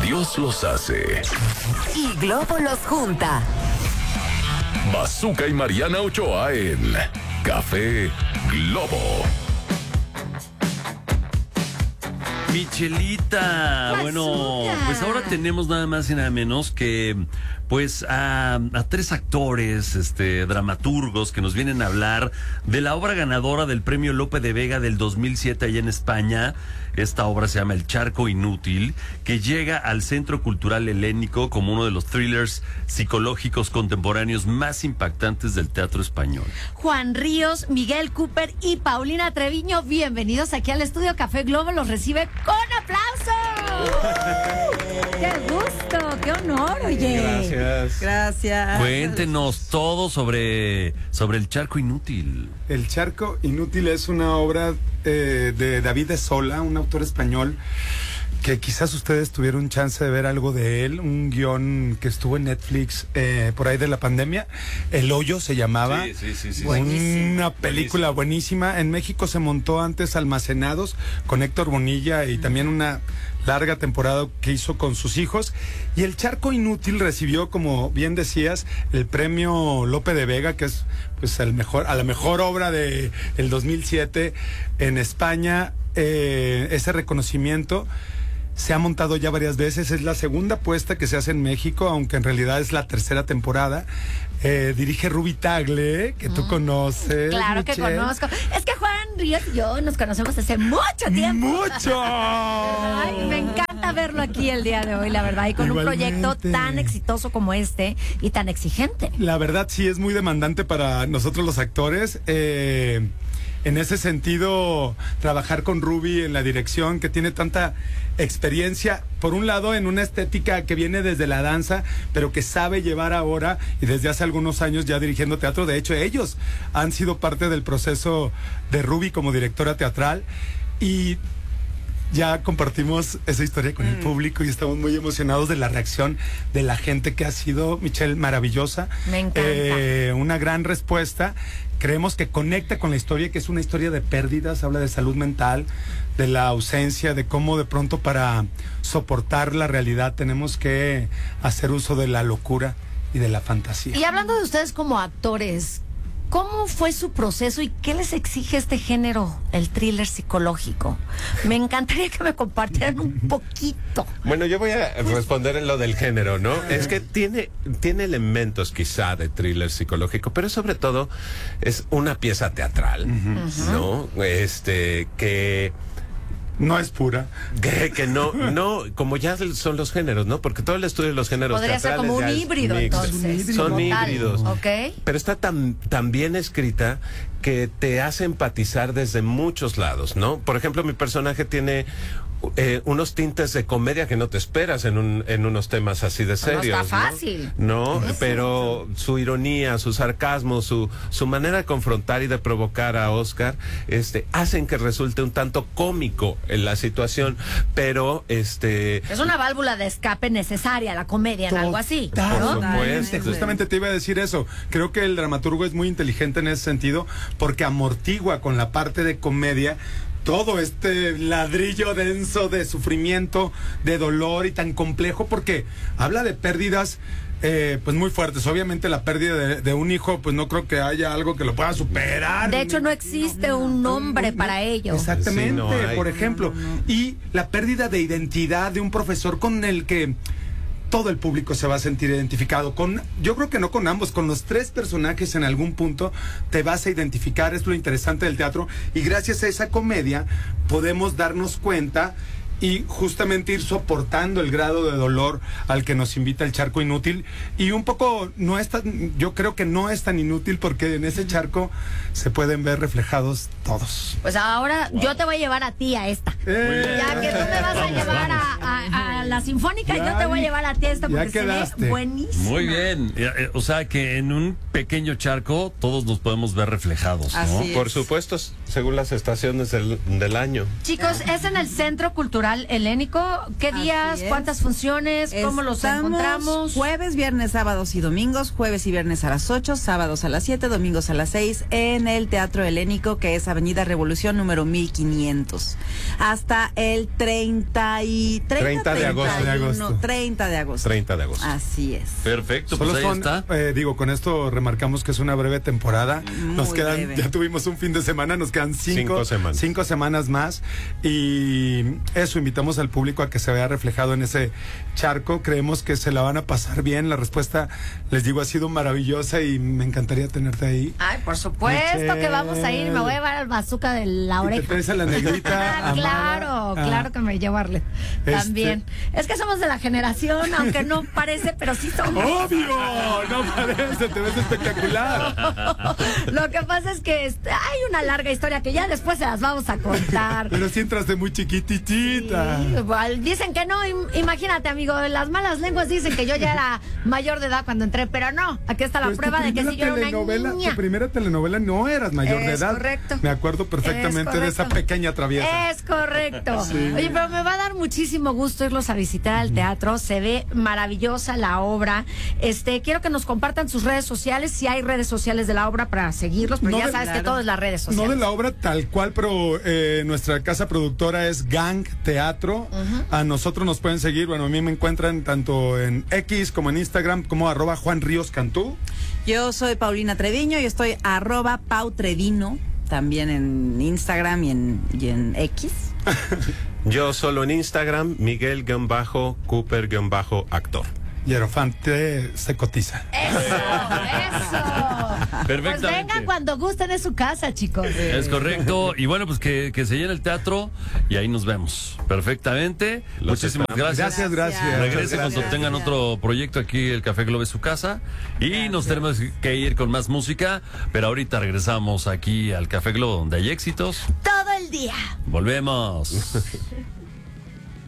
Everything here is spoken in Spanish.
Dios los hace y Globo los junta. Bazooka y Mariana Ochoa en Café Globo. Michelita, bueno, pues ahora tenemos nada más y nada menos que pues a tres actores, dramaturgos que nos vienen a hablar de la obra ganadora del premio Lope de Vega del 2007 allá en España. Esta obra se llama El Charco Inútil, que llega al Centro Cultural Helénico como uno de los thrillers psicológicos contemporáneos más impactantes del teatro español. Juan Ríos, Miguel Cooper y Paulina Treviño, bienvenidos aquí al estudio Café Globo, los recibe con aplausos. ¡Qué gusto! ¡Qué honor! Oye. Gracias. Cuéntenos todo sobre El Charco Inútil. El Charco Inútil es una obra de David de Sola, un autor español que quizás ustedes tuvieron chance de ver algo de él, un guión que estuvo en Netflix por ahí de la pandemia. El Hoyo se llamaba. Sí. Una película buenísima. En México se montó antes Almacenados con Héctor Bonilla y también una larga temporada que hizo con sus hijos. Y El Charco Inútil recibió, como bien decías, el premio Lope de Vega, que es pues a la mejor obra de el 2007 en España. Ese reconocimiento se ha montado ya varias veces, es la segunda puesta que se hace en México, aunque en realidad es la tercera temporada. Dirige Ruby Tagle, que tú conoces. Claro, Michelle, que conozco. Es que Juan Ríos y yo nos conocemos hace mucho tiempo. ¡Mucho! Ay, me encanta verlo aquí el día de hoy, la verdad, y con Igualmente. un proyecto tan exitoso como este y tan exigente. La verdad sí es muy demandante para nosotros los actores. En ese sentido, trabajar con Ruby en la dirección, que tiene tanta experiencia, por un lado en una estética que viene desde la danza, pero que sabe llevar ahora y desde hace algunos años ya dirigiendo teatro. De hecho, ellos han sido parte del proceso de Ruby como directora teatral y ya compartimos esa historia con el público y estamos muy emocionados de la reacción de la gente, que ha sido, Michelle, maravillosa. Me encanta. Una gran respuesta. Creemos que conecta con la historia, que es una historia de pérdidas, habla de salud mental, de la ausencia, de cómo de pronto para soportar la realidad tenemos que hacer uso de la locura y de la fantasía. Y hablando de ustedes como actores, ¿cómo fue su proceso y qué les exige este género, el thriller psicológico? Me encantaría que me compartieran un poquito. Bueno, yo voy a responder en lo del género, ¿no? Es que tiene elementos quizá de thriller psicológico, pero sobre todo es una pieza teatral, ¿no? Que no es pura. Que no, como ya son los géneros, ¿no? Porque todo el estudio de los géneros podría ser como un híbrido, entonces. Son híbridos. Ok. Pero está tan bien escrita que te hace empatizar desde muchos lados, ¿no? Por ejemplo, mi personaje tiene unos tintes de comedia que no te esperas en unos temas así de serios. No está fácil. ¿No? Pero su ironía, su sarcasmo, su manera de confrontar y de provocar a Oscar, hacen que resulte un tanto cómico en la situación, pero es una válvula de escape necesaria, la comedia, en algo así, ¿no? Justamente te iba a decir eso. Creo que el dramaturgo es muy inteligente en ese sentido, porque amortigua con la parte de comedia todo este ladrillo denso de sufrimiento, de dolor y tan complejo, porque habla de pérdidas pues muy fuertes. Obviamente la pérdida de un hijo, pues no creo que haya algo que lo pueda superar. De hecho, no existe un nombre para ello. Exactamente, sí, no hay. Por ejemplo. Y la pérdida de identidad de un profesor con el que todo el público se va a sentir identificado yo creo que no con ambos, con los tres personajes en algún punto te vas a identificar. Es lo interesante del teatro, y gracias a esa comedia podemos darnos cuenta y justamente ir soportando el grado de dolor al que nos invita El Charco Inútil. Y un poco yo creo que no es tan inútil, porque en ese charco se pueden ver reflejados todos. Pues ahora yo te voy a llevar a ti a esta. Ya que tú me vas a llevar a la Sinfónica, yo te voy a llevar a ti a esta, porque se ve buenísimo. Muy bien. O sea que en un pequeño charco todos nos podemos ver reflejados, ¿no? Así es. por supuesto, según las estaciones del año. Chicos, es en el Centro Cultural Helénico. ¿Qué días? ¿Cuántas funciones? ¿Cómo los encontramos? Jueves, viernes, sábados y domingos. Jueves y viernes a las 8, sábados a las 7, domingos a las 6 en el Teatro Helénico, que es Avenida Revolución número 1500. Hasta el 30 de agosto. de agosto. 30 de agosto. 30 de agosto. Así es. Perfecto, Solo pues ahí son, está. con esto remarcamos que es una breve temporada. Nos Muy quedan, breve. ya tuvimos un fin de semana, nos quedan 5 semanas. 5 semanas más. Y eso, invitamos al público a que se vea reflejado en ese charco. Creemos que se la van a pasar bien. La respuesta, les digo, ha sido maravillosa y me encantaría tenerte ahí. Ay, por supuesto Michelle. que vamos a ir. Me voy a llevar al bazooka de la Y te oreja. traes a la negrita. Claro, Amara. claro que me llevo a Arlet. También. Es que somos de la generación, aunque no parece, pero sí somos. ¡Obvio! No parece, te ves espectacular. Lo que pasa es que hay una larga historia que ya después se las vamos a contar. Pero si entraste muy chiquititita. Sí, igual, dicen que no, imagínate, amigo, las malas lenguas dicen que yo ya era mayor de edad cuando entré, pero no, aquí está la Pues prueba de que sí yo era una niña. Tu primera telenovela no eras mayor de Es edad. correcto. Me acuerdo perfectamente Es de esa correcto. pequeña traviesa. Es correcto. Oye, pero me va a dar muchísimo gusto irlos a visitar al teatro. Se ve maravillosa la obra. Quiero que nos compartan sus redes sociales, si hay redes sociales de la obra para seguirlos, pero No ya de- sabes que claro. todo es las redes sociales. No de la obra tal cual, pero nuestra casa productora es Gang Teatro. A nosotros nos pueden seguir. Bueno, a mí me encuentran tanto en X como en Instagram como @JuanRíosCantú. Yo soy Paulina Treviño y estoy @PauTrevino, también en Instagram y en X. Yo solo en Instagram, Miguel-Cooper-actor. Hierofante se cotiza. Eso. Pues Perfectamente. vengan cuando gusten, es su casa, chicos. Es correcto. Y bueno, pues que se llene el teatro y ahí nos vemos. Perfectamente. Los Muchísimas esperamos. gracias. Gracias. Regresen cuando tengan otro proyecto aquí, el Café Globo es su casa. Y nos tenemos que ir con más música. Pero ahorita regresamos aquí al Café Globo, donde hay éxitos. Todo el día. Volvemos.